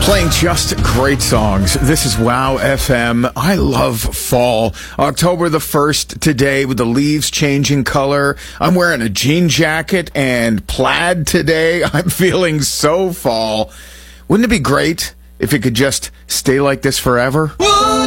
Playing just great songs. This is Wow FM. I love fall. October the 1st today with the leaves changing color. I'm wearing a jean jacket and plaid today. I'm feeling so fall. Wouldn't it be great if it could just stay like this forever?